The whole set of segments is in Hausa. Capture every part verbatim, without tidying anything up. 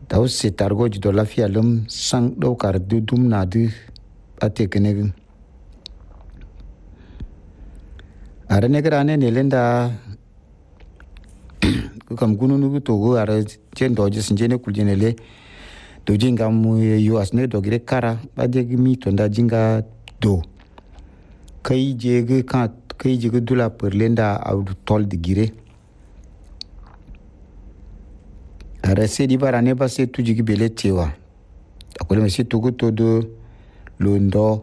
taw se targo jido lafiya lum sang daukar du dum na du ate kene are ne grane ne lenda kam gununu to go are chen doje sinjene kuljene le do jinga mu yo asne do gire kara ba de mi to nda jinga do kai je ge ka kai je ge dula per lenda au tol de gire are se di barane ba se tu jigi bele tewa akole me se tu go to do londo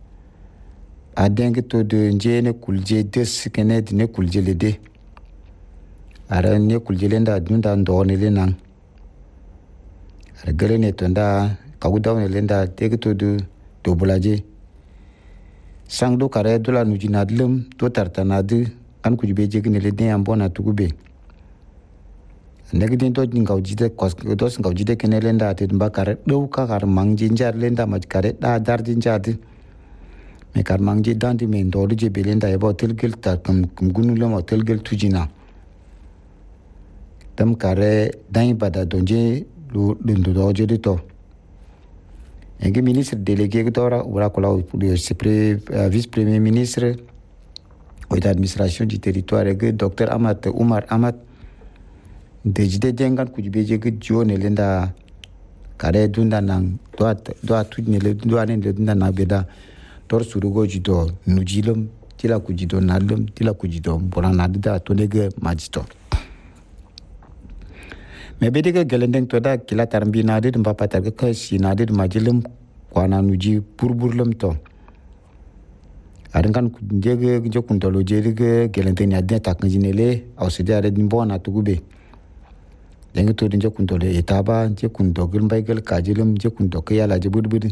adeng to de njene kulje des kene de ne kulje le de are ne kulje lenda dunda ndo ne le nan are gele ne to nda ka gu daw ne lenda te to do do bulaje sang do kare dola nu jina dlum to tartana de an ku jube je ne le de am bona tu gube ne gidin to ngaw jide kos do ngaw jide kene lenda te mba kare do ka kar mang jinjar lenda maj kare da dar jinjar de me kar mang ji dan di men do je belenda e bo tel gel ta kum kum gunu lo mo tel gel tujina tam kare dai bada donje lu dundu do je de to enge ministre délégué tora ura kola le vice premier ministre o d'administration du territoire ge docteur Amat Umar Amat de jide jengan ku jibe je ge jone lenda kare dunda nang do do tujne le do anen le dunda na beda tor surugo jido nujilum tila ku jido nalum tila ku jido boran nadda to nege majito me bedege gelendeng to da kila tarbi nade dum papa targa ka si nade dum majilum kwana nuji purburlum to arangan ku ndege jokun to lo jege gelendeng ya de tak njinele au sediare dim bona tugube dengue to dinjo kun to le etaba je kun to gel bay gel kajilum je kun to ka yala je budbud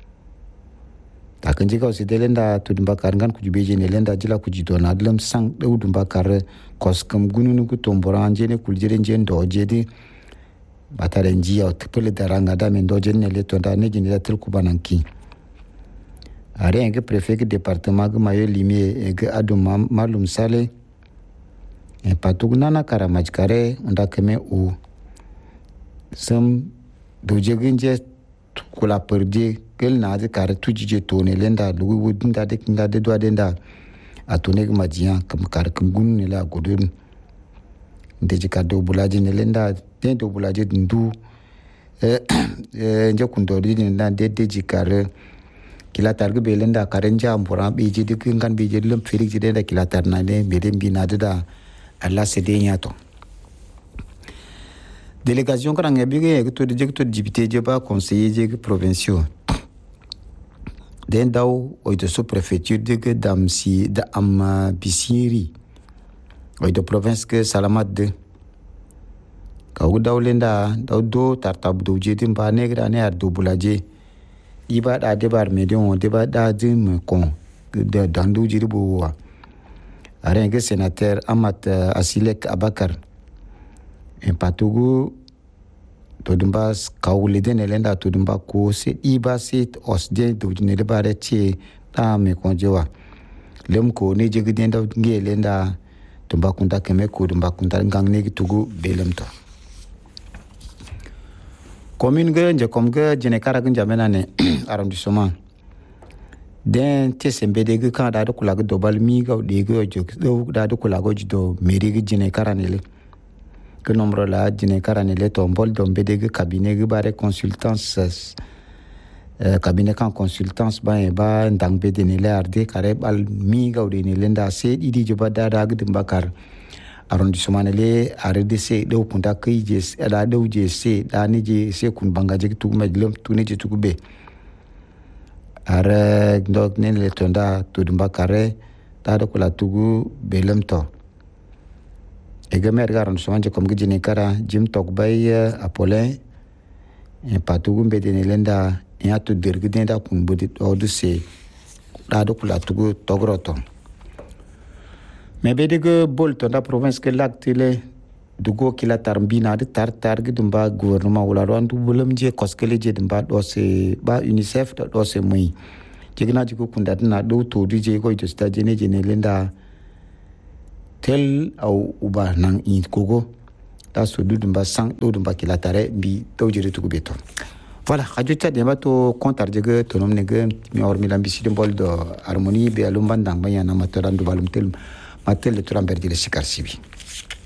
takan jika si delenda tu dumba karangan ku jubeje ne lenda jila ku jido na dlam sang dau dumba kar koskam gununu ku tomboran je ne kuljere je ndo je di batare nji au tpele daranga da men do je ne le to da ne jini da tel ku bananki are enge prefet département ga mayo limie ga adum malum sale e patugnana kara majkare unda keme u sam doje ginje kula perdi gel na de kare tujije tone lenda lugu wudinda de kinga de do adenda atone ga majian kam kar kam gun ne la godun ndeje ka do bulaje ne lenda de do bulaje ndu eh nje kundo di ne de deji kare kila targa belenda karenja ambora biji de kingan biji lum firik jide da kila tarna ne bedem bina da Allah sedenya to délégation kan nga bige to de jekto député je ba conseiller je provinciaux den daw o de sous préfecture de damsi da am bisiri o de province que salamat de ka daw lenda daw do tartab do je dim ba negra ne ar do bulaje iba da de bar medion de ba da dim kon de dandu jiribo wa arengue sénateur Amat Asilek Abakar en patugu to dumba kawle de nelenda to dumba ko se iba se osde do ne de bare tie ta me konjewa lem ko ne jigi den da ngelenda tumba kunda keme ko dumba kunda ngang ne tugu belem to commune ge je comme ge jene kara gun jamena ne arrondissement den tesembe de ge kan da do kula ge dobal mi ga de ge jo da do kula go jido meri ge jene kara ne le que nombre la jine karane le tombol dombe de cabinet ge bare consultance euh, cabinet kan consultance ba e ba ndang be de ne le arde kare bal mi ga de ne lenda se idi jo ba da da ge bakar arrondissement le arde se do punta kai je da do je se da ni je se kun banga je tu majlum tu ne je tu be are ndok ne le tonda tu bakare da do kula tugu belem to egamer garon soanje kom gijini kara jim tok bay apolin e patugu mbede ne lenda e atu dergide da kun bodi odu se da do kula tugu togroto me bede go bolto da province ke laktile dugo kila tarbina de tar tar gidumba gouvernement wala rondu bulam je koskele je dumba do se ba unicef do se muy jigna jigo kunda na do to dije ko to sta jene jene lenda tel au uba nang in kogo da so dudumba sang dudumba kilatare bi tawjere tugu beto. Voilà, radio tchad yamba to kontar jege to nom nege mi or mi lambi bol do harmonie be alumbandang bayana matoran do balum tel matel le turamber di le sikar sibi.